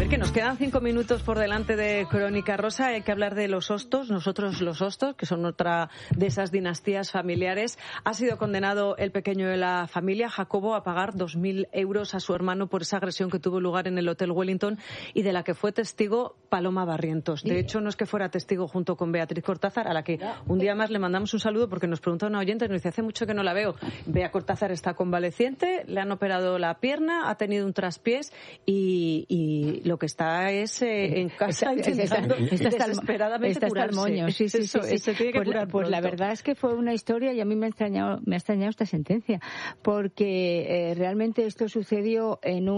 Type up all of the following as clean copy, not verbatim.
ver, que nos quedan 5 minutos por delante de Crónica Rosa. Hay que hablar de los Hostos. Nosotros los Hostos, que son otra de esas dinastías familiares. Ha sido condenado el pequeño de la familia, Jacobo, a pagar 2.000 euros a su hermano por esa agresión que tuvo lugar en el Hotel Wellington y de la que fue testigo Paloma Barrientos. De hecho, no es que fuera testigo junto con Beatriz Cortázar, a la que un día más le mandamos un saludo porque nos pregunta una oyente, nos dice, hace mucho que no la veo. Bea Cortázar está convaleciente, le han operado la pierna, ha tenido un traspiés y lo que está es en casa intentando desesperadamente curarse. Moño. Sí. Se tiene que curar pues la verdad es que fue una historia y a mí me ha extrañado esta sentencia, porque realmente esto sucedió en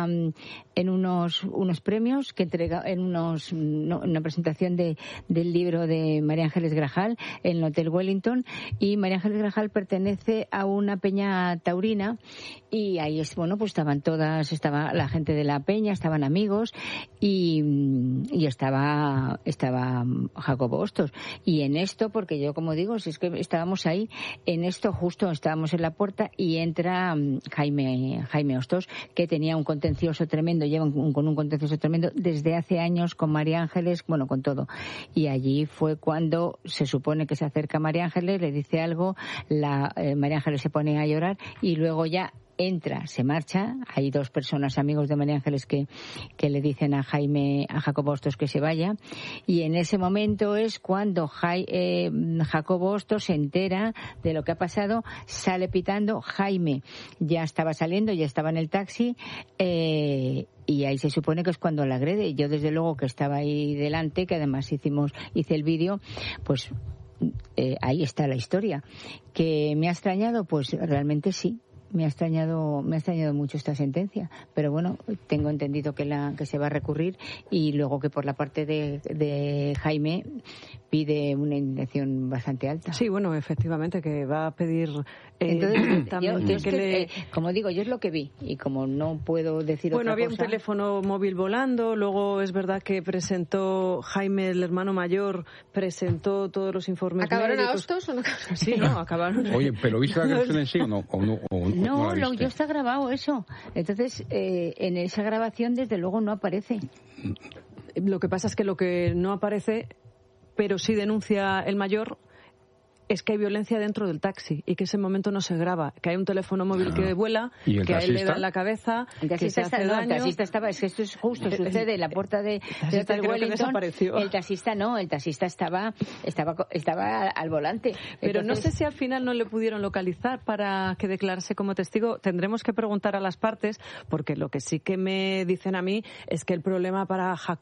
unos premios que entrega en una presentación del libro de María Ángeles Grajal en el Hotel Wellington, y María Ángeles Grajal pertenece a una peña taurina y ahí estaba la gente de la peña, estaban amigos y estaba Jacobo Hostos. Y en esto, porque yo como digo, si es que estábamos ahí, en esto justo estábamos en la puerta y entra Jaime Hostos, que tenía un contencioso tremendo, con un contencioso tremendo desde hace años con María Ángeles, con todo. Y allí fue cuando se supone que se acerca a María Ángeles, le dice algo, María Ángeles se pone a llorar y luego ya entra, se marcha. Hay dos personas, amigos de María Ángeles, que le dicen a Jacobo Hostos que se vaya, y en ese momento es cuando Jacobo Hostos se entera de lo que ha pasado, sale pitando. Jaime ya estaba saliendo, ya estaba en el taxi, y ahí se supone que es cuando la agrede. Yo desde luego que estaba ahí delante, que además hice el vídeo, pues ahí está la historia. ¿Que me ha extrañado? Pues realmente sí. Me ha extrañado mucho esta sentencia, pero bueno, tengo entendido que se va a recurrir, y luego que por la parte de Jaime pide una indemnización bastante alta. Sí, bueno, efectivamente, que va a pedir entonces, como digo, yo es lo que vi, y como no puedo decir otra cosa. Había un teléfono móvil volando, luego es verdad que presentó Jaime, el hermano mayor, presentó todos los informes ¿Acabaron médicos. a Hostos o no? Sí, acabaron. Oye, pero ¿viste la agresión en sí o no? No, ya está grabado eso. Entonces, en esa grabación, desde luego, no aparece. Lo que pasa es que lo que no aparece, pero sí denuncia el mayor, es que hay violencia dentro del taxi y que ese momento no se graba, que hay un teléfono móvil que vuela, que a él le da en la cabeza, que se hace daño. El taxista estaba, es que esto es justo, sucede en la puerta de Hotel Wellington. El taxista estaba al volante. Pero no sé si al final no le pudieron localizar para que declarase como testigo. Tendremos que preguntar a las partes, porque lo que sí que me dicen a mí es que el problema para Jacob